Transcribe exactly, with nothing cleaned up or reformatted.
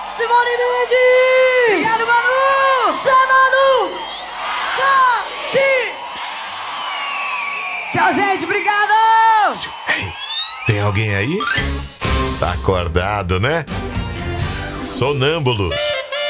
Simone Mendes! Obrigado, Manu! Zé Manu! Cati! Tchau, gente, obrigado! Ei, tem alguém aí? Tá acordado, né? Sonâmbulos.